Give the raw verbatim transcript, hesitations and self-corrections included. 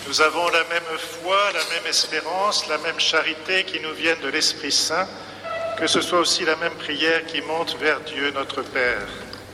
Nous avons la même foi, la même espérance, la même charité qui nous viennent de l'Esprit Saint, que ce soit aussi la même prière qui monte vers Dieu notre Père.